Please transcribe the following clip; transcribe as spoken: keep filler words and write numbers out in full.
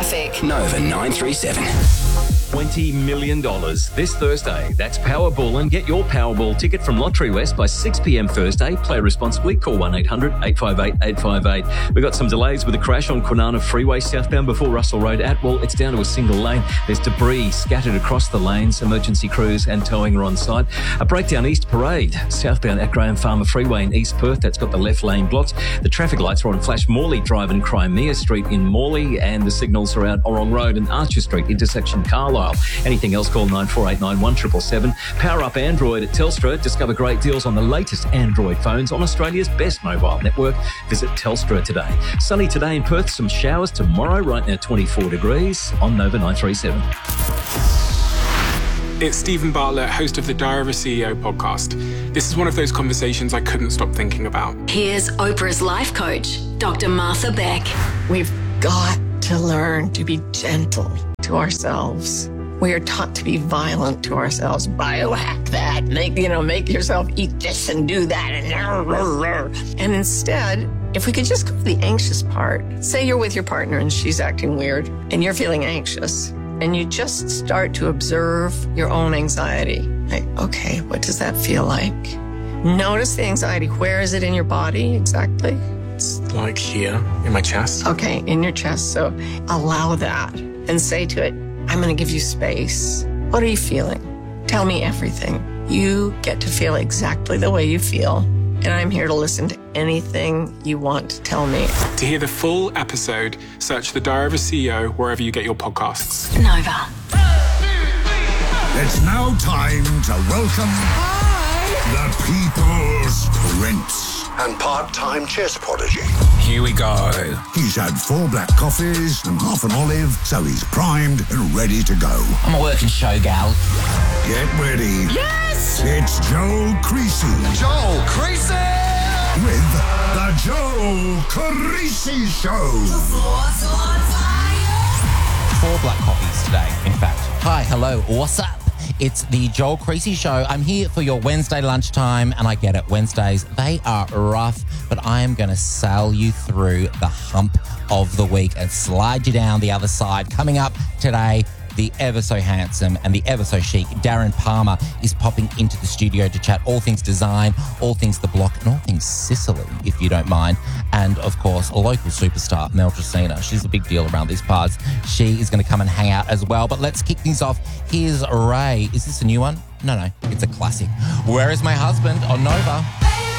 traffic. Nova nine three seven. twenty million dollars this Thursday. That's Powerball, and get your Powerball ticket from Lottery West by six p.m. Thursday. Play responsibly. Call one eight hundred eight five eight eight five eight. We've got some delays with a crash on Kwinana Freeway southbound before Russell Road. Atwell, it's down to a single lane. There's debris scattered across the lanes. Emergency crews and towing are on site. A breakdown East Parade southbound at Graham Farmer Freeway in East Perth. That's got the left lane blocked. The traffic lights are on Flash Morley Drive and Crimea Street in Morley, and the signals are out Orong Road and Archer Street intersection Carlisle. Anything else, call nine four eight nine one seven seven seven. Power up Android at Telstra. Discover great deals on the latest Android phones on Australia's best mobile network. Visit Telstra today. Sunny today in Perth, some showers tomorrow. Right now twenty-four degrees on Nova nine three seven. It's Stephen Bartlett, host of the Diary of a C E O podcast. This is one of those conversations I couldn't stop thinking about. Here's Oprah's life coach, Doctor Martha Beck. We've got to learn to be gentle to ourselves. We are taught to be violent to ourselves. Biohack that. Make, you know, make yourself eat this and do that. And, and instead, if we could just go to the anxious part, say you're with your partner and she's acting weird and you're feeling anxious, and you just start to observe your own anxiety. Like, okay, what does that feel like? Notice the anxiety. Where is it in your body exactly? It's like here, in my chest. Okay, in your chest. So allow that and say to it, I'm going to give you space. What are you feeling? Tell me everything. You get to feel exactly the way you feel. And I'm here to listen to anything you want to tell me. To hear the full episode, search The Diary of a C E O wherever you get your podcasts. Nova. It's now time to welcome the People's Prince and part-time chess prodigy. Here we go. He's had four black coffees and half an olive, so he's primed and ready to go. I'm a working show gal. Get ready. Yes! It's Joe Creasy. Joel Creasy! With the Joe Creasy Show. Four black coffees today, in fact. Hi, hello, what's up? It's the Joel Creasy Show. I'm here for your Wednesday lunchtime, and I get it, Wednesdays, they are rough, but I am going to sail you through the hump of the week and slide you down the other side. Coming up today, the ever so handsome and the ever so chic Darren Palmer is popping into the studio to chat all things design, all things The Block, and all things Sicily, if you don't mind. And, of course, a local superstar, Mel Tracina. She's a big deal around these parts. She is going to come and hang out as well. But let's kick things off. Here's Ray. Is this a new one? No, no, it's a classic. Where is my husband on Nova?